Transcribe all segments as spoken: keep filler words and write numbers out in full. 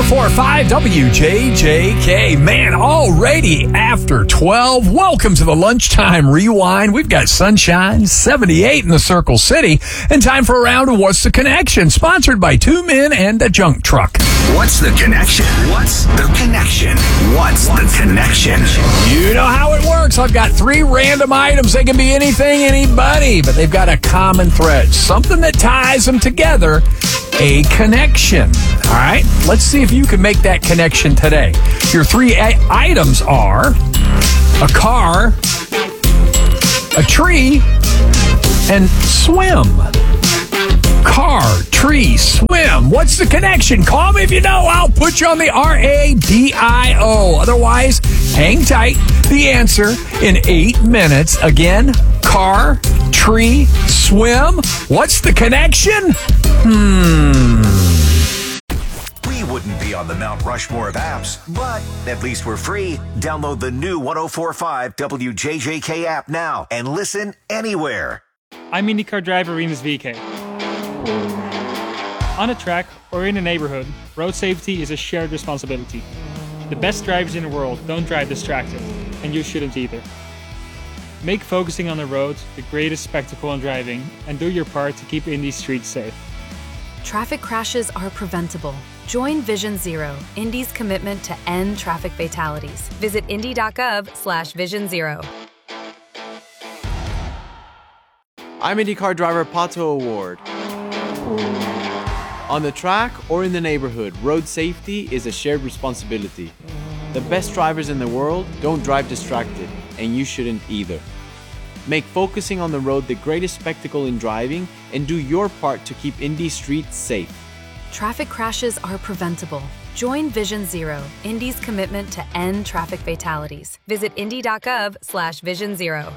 four five W J J K. Man, already after twelve. Welcome to the Lunchtime Rewind. We've got sunshine, seventy-eight in the Circle City, and time for a round of What's the Connection, sponsored by Two Men and a Junk Truck. What's the connection? What's the connection? What's the connection? You know how it works. I've got three random items. They can be anything, anybody, but they've got a common thread, something that ties them together, a connection. All right, let's see if you can make that connection today. Your three a- items are a car, a tree, and swim. Car, tree, swim. What's the connection? Call me if you know. I'll put you on the R A D I O. Otherwise, hang tight. The answer in eight minutes. Again, car, tree, swim. What's the connection? Hmm. We wouldn't be on the Mount Rushmore of apps, but at least we're free. Download the new one oh four point five W J J K app now and listen anywhere. I'm IndyCar driver Rinus V K. On a track or in a neighborhood, road safety is a shared responsibility. The best drivers in the world don't drive distracted, and you shouldn't either. Make focusing on the road the greatest spectacle in driving, and do your part to keep Indy's streets safe. Traffic crashes are preventable. Join Vision Zero, Indy's commitment to end traffic fatalities. Visit indy.gov slash vision zero. I'm IndyCar driver Pato Award. On the track or in the neighborhood, road safety is a shared responsibility. The best drivers in the world don't drive distracted, and you shouldn't either. Make focusing on the road the greatest spectacle in driving, and do your part to keep Indy streets safe. Traffic crashes are preventable. Join Vision Zero, Indy's commitment to end traffic fatalities. Visit indy.gov slash vision zero.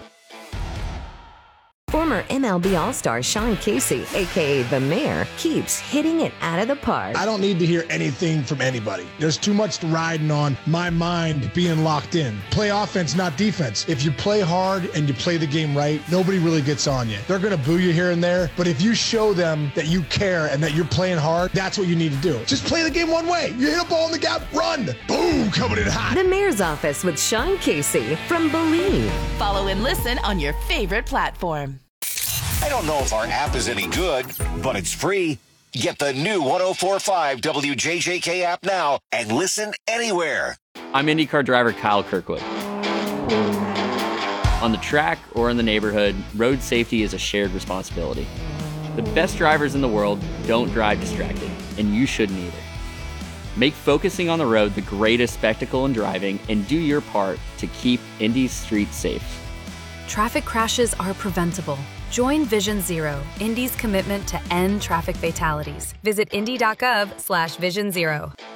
Former M L B All-Star Sean Casey, a k a. The Mayor, keeps hitting it out of the park. I don't need to hear anything from anybody. There's too much riding on my mind being locked in. Play offense, not defense. If you play hard and you play the game right, nobody really gets on you. They're going to boo you here and there, but if you show them that you care and that you're playing hard, that's what you need to do. Just play the game one way. You hit a ball in the gap, run. Boom, coming in hot. The Mayor's Office with Sean Casey from Believe. Follow and listen on your favorite platform. I don't know if our app is any good, but it's free. Get the new one oh four point five W J J K app now and listen anywhere. I'm IndyCar driver Kyle Kirkwood. On the track or in the neighborhood, road safety is a shared responsibility. The best drivers in the world don't drive distracted, and you shouldn't either. Make focusing on the road the greatest spectacle in driving, and do your part to keep Indy's streets safe. Traffic crashes are preventable. Join Vision Zero, Indy's commitment to end traffic fatalities. Visit indy.gov slash vision zero.